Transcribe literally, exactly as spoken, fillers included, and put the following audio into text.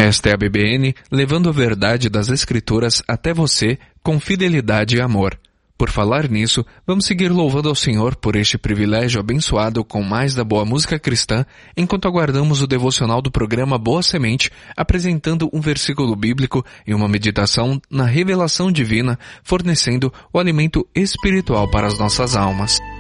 Esta é a B B N, levando a verdade das Escrituras até você com fidelidade e amor. Por falar nisso, vamos seguir louvando ao Senhor por este privilégio abençoado com mais da boa música cristã, enquanto aguardamos o devocional do programa Boa Semente, apresentando um versículo bíblico e uma meditação na revelação divina, fornecendo o alimento espiritual para as nossas almas.